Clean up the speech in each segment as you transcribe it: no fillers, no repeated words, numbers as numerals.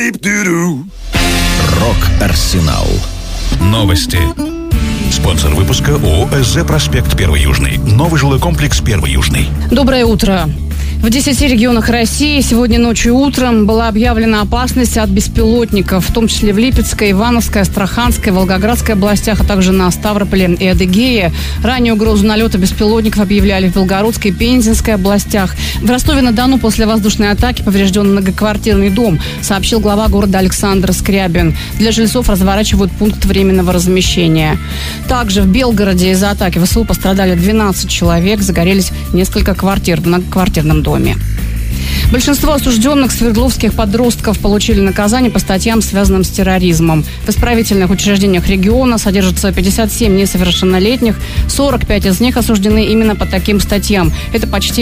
Рок-Арсенал. Новости. Спонсор выпуска ООО «СЗ Проспект 1 Южный». Новый жилой комплекс 1 Южный. Доброе утро. В 10 регионах России сегодня ночью и утром была объявлена опасность от беспилотников, в том числе в Липецкой, Ивановской, Астраханской, Волгоградской областях, а также на Ставрополе и Адыгее. Ранее угрозу налета беспилотников объявляли в Белгородской и Пензенской областях. В Ростове-на-Дону после воздушной атаки поврежден многоквартирный дом, сообщил глава города Александр Скрябин. Для жильцов разворачивают пункт временного размещения. Также в Белгороде из-за атаки ВСУ пострадали 12 человек, загорелись несколько квартир в многоквартирном доме. Большинство осужденных свердловских подростков получили наказание по статьям, связанным с терроризмом. В исправительных учреждениях региона содержатся 57 несовершеннолетних, 45 из них осуждены именно по таким статьям. Это почти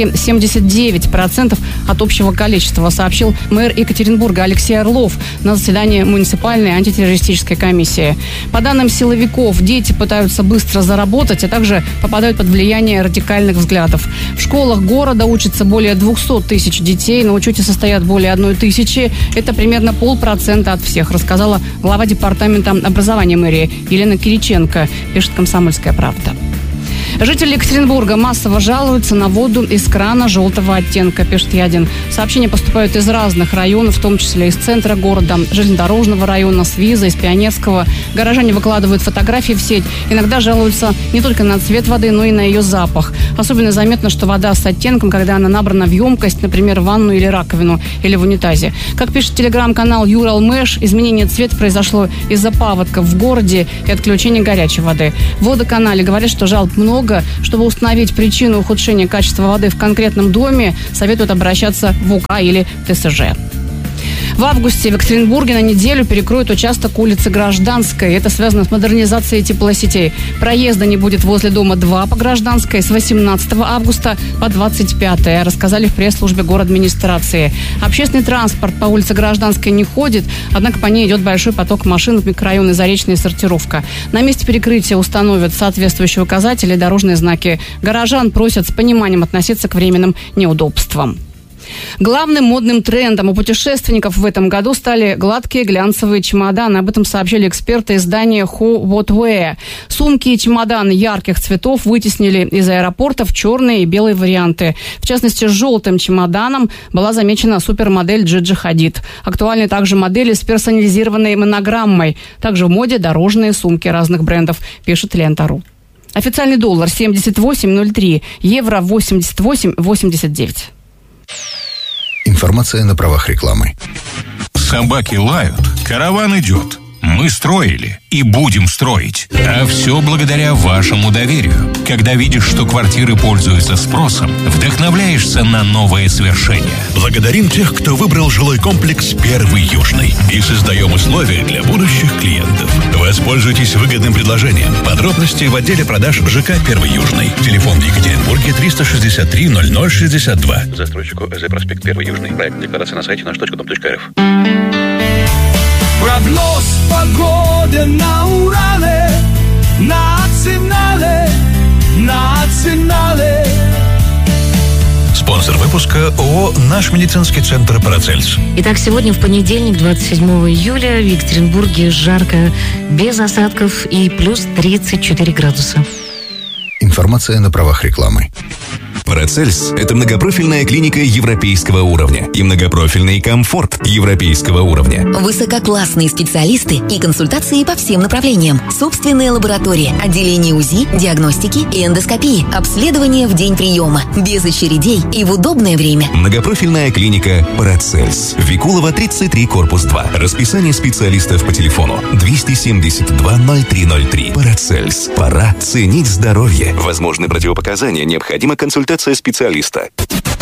79% от общего количества, сообщил мэр Екатеринбурга Алексей Орлов на заседании муниципальной антитеррористической комиссии. По данным силовиков, дети пытаются быстро заработать, а также попадают под влияние радикальных взглядов. В школах города учатся более 200 тысяч детей. На учете состоят более 1 тысячи. Это примерно 0,5% от всех, рассказала глава департамента образования мэрии Елена Кириченко, пишет «Комсомольская правда». Жители Екатеринбурга массово жалуются на воду из крана желтого оттенка, пишет Ядин. Сообщения поступают из разных районов, в том числе из центра города, железнодорожного района, с Виза, из Пионерского. Горожане выкладывают фотографии в сеть. Иногда жалуются не только на цвет воды, но и на ее запах. Особенно заметно, что вода с оттенком, когда она набрана в емкость, например, в ванну или раковину, или в унитазе. Как пишет телеграм-канал Юралмэш, изменение цвета произошло из-за паводков в городе и отключения горячей воды. В водоканале говорят, что жалоб много. Чтобы установить причину ухудшения качества воды в конкретном доме, советуют обращаться в УК или ТСЖ. В августе в Екатеринбурге на неделю перекроют участок улицы Гражданской. Это связано с модернизацией теплосетей. Проезда не будет возле дома 2 по Гражданской с 18 августа по 25, рассказали в пресс-службе городадминистрации. Общественный транспорт по улице Гражданской не ходит, однако по ней идет большой поток машин в микрорайоны Заречная и Сортировка. На месте перекрытия установят соответствующие указатели и дорожные знаки. Горожан просят с пониманием относиться к временным неудобствам. Главным модным трендом у путешественников в этом году стали гладкие глянцевые чемоданы. Об этом сообщили эксперты издания Who What Wear. Сумки и чемоданы ярких цветов вытеснили из аэропортов черные и белые варианты. В частности, с желтым чемоданом была замечена супермодель Джиджи Хадид. Актуальны также модели с персонализированной монограммой. Также в моде дорожные сумки разных брендов, пишет Лента.ру. Официальный доллар 78.03, евро 88.89. Информация на правах рекламы. Собаки лают, караван идет. Мы строили и будем строить. А все благодаря вашему доверию. Когда видишь, что квартиры пользуются спросом, вдохновляешься на новые свершения. Благодарим тех, кто выбрал жилой комплекс 1 Южный. И создаем условия для будущих клиентов. Воспользуйтесь выгодным предложением. Подробности в отделе продаж ЖК 1 Южный. Телефон в Екатеринбурге 363 0062. Застройщику СЗ Проспект 1 Южный. Проект декларации на сайте наш.дом.рф. Прогноз погоды на Урале, национале. Спонсор выпуска ООО «Наш медицинский центр Парацельс». Итак, сегодня в понедельник, 27 июля, в Екатеринбурге жарко, без осадков и плюс 34 градуса. Информация на правах рекламы. Парацельс – это многопрофильная клиника европейского уровня и многопрофильный комфорт европейского уровня. Высококлассные специалисты и консультации по всем направлениям. Собственная лаборатория, отделение УЗИ, диагностики и эндоскопии. Обследование в день приема. Без очередей и в удобное время. Многопрофильная клиника Парацельс. Викулова, 33, корпус 2. Расписание специалистов по телефону 272 0303. Парацельс. Пора ценить здоровье. Возможны противопоказания. Необходима консультация специалиста.